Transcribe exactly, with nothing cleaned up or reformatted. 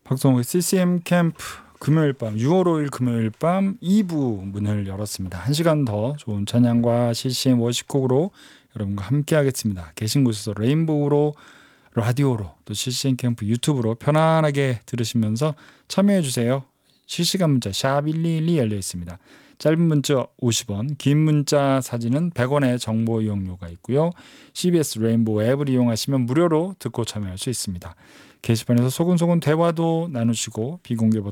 박성호의 씨씨엠 캠프 금요일 밤 유월 오일 금요일 밤 이 부 문을 열었습니다. 한 시간 더 좋은 찬양과 씨씨엠 워시곡으로 여러분과 함께 하겠습니다. 계신 곳에서 레인보우로 라디오로 또 씨씨엠 캠프 유튜브로 편안하게 들으시면서 참여해 주세요. 실시간 문자 샵 일이일이 열려 있습니다. 짧은 문자 오십 원, 긴 문자 사진은 백 원의 정보 이용료가 있고요. 씨비에스 레인보우 앱을 이용하시면 무료로 듣고 참여할 수 있습니다. 게시판에서 소근소근 대화도 나누시고 비공개